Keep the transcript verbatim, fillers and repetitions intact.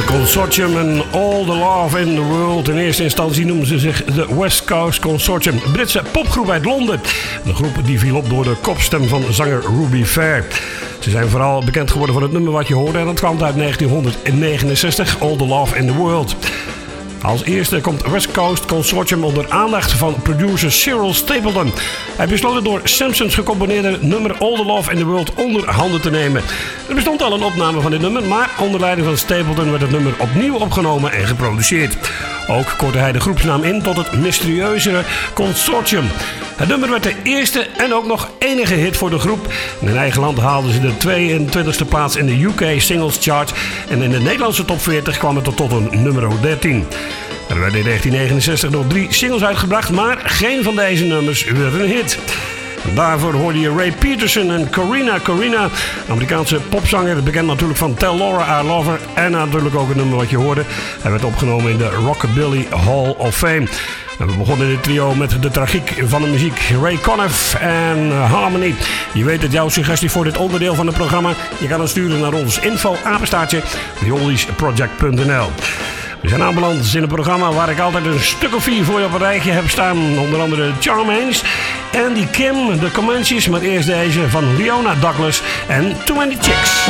Consortium en All the Love in the World. In eerste instantie noemen ze zich de West Coast Consortium. Een Britse popgroep uit Londen. Een groep die viel op door de kopstem van zanger Ruby Fair. Ze zijn vooral bekend geworden van het nummer wat je hoorde. En dat kwam uit negentienhonderdnegenenzestig, All the Love in the World. Als eerste komt West Coast Consortium onder aandacht van producer Cyril Stapleton. Hij besloot het door Simpsons gecomponeerde nummer All the Love in the World onder handen te nemen. Er bestond al een opname van dit nummer, maar onder leiding van Stapleton werd het nummer opnieuw opgenomen en geproduceerd. Ook kortte hij de groepsnaam in tot het mysterieuze Consortium. Het nummer werd de eerste en ook nog enige hit voor de groep. In eigen land haalden ze de tweeëntwintigste plaats in de U K Singles Chart. En in de Nederlandse top veertig kwam het tot een nummer dertien. Er werden in negentien negenenzestig nog drie singles uitgebracht, maar geen van deze nummers werd een hit. Daarvoor hoorde je Ray Peterson en Corina Corina, Amerikaanse popzanger, bekend natuurlijk van Tell Laura I Love Her en natuurlijk ook het nummer wat je hoorde. Hij werd opgenomen in de Rockabilly Hall of Fame. En we begonnen in het trio met de tragiek van de muziek, Ray Conniff en Harmony. Je weet het, jouw suggestie voor dit onderdeel van het programma. Je kan het sturen naar ons info apenstaartje the oldies project punt n l. We zijn aanbeland in een programma waar ik altijd een stuk of vier voor je op een rijtje heb staan. Onder andere Charmaines, Andy Kim, The Comanches, maar eerst deze van Leona Douglas en Too Many Chicks.